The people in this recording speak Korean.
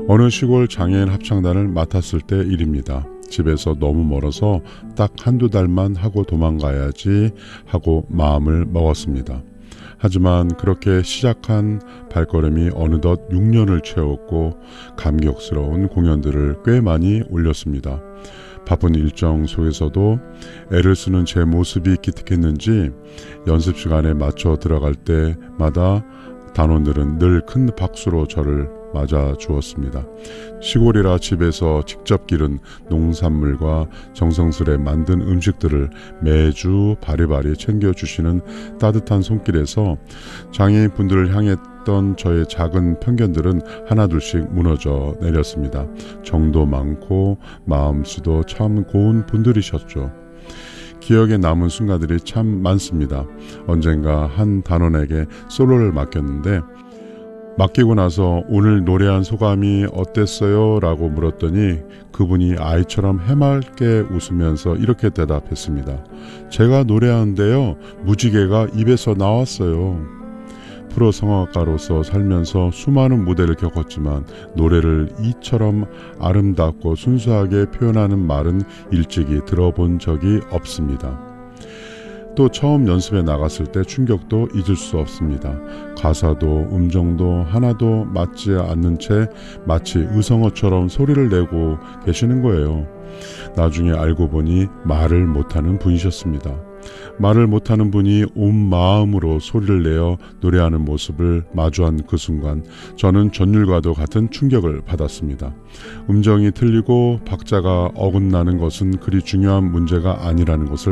어느 시골 장애인 합창단을 맡았을 때 일입니다. 집에서 너무 멀어서 딱 한두 달만 하고 도망가야지 하고 마음을 먹었습니다. 하지만 그렇게 시작한 발걸음이 어느덧 6년을 채웠고 감격스러운 공연들을 꽤 많이 올렸습니다. 바쁜 일정 속에서도 애를 쓰는 제 모습이 기특했는지 연습 시간에 맞춰 들어갈 때마다 단원들은 늘 큰 박수로 저를 맞아 주었습니다. 시골이라 집에서 직접 기른 농산물과 정성스레 만든 음식들을 매주 바리바리 챙겨주시는 따뜻한 손길에서 장애인 분들을 향했던 저의 작은 편견들은 하나둘씩 무너져 내렸습니다. 정도 많고 마음씨도 참 고운 분들이셨죠. 기억에 남은 순간들이 참 많습니다. 언젠가 한 단원에게 솔로를 맡겼는데 맡기고 나서 오늘 노래한 소감이 어땠어요? 라고 물었더니 그분이 아이처럼 해맑게 웃으면서 이렇게 대답했습니다. 제가 노래하는데요, 무지개가 입에서 나왔어요. 프로 성악가로서 살면서 수많은 무대를 겪었지만 노래를 이처럼 아름답고 순수하게 표현하는 말은 일찍이 들어본 적이 없습니다. 또 처음 연습에 나갔을 때 충격도 잊을 수 없습니다. 가사도 음정도 하나도 맞지 않는 채 마치 의성어처럼 소리를 내고 계시는 거예요. 나중에 알고 보니 말을 못하는 분이셨습니다. 말을 못하는 분이 온 마음으로 소리를 내어 노래하는 모습을 마주한 그 순간 저는 전율과도 같은 충격을 받았습니다. 음정이 틀리고 박자가 어긋나는 것은 그리 중요한 문제가 아니라는 것을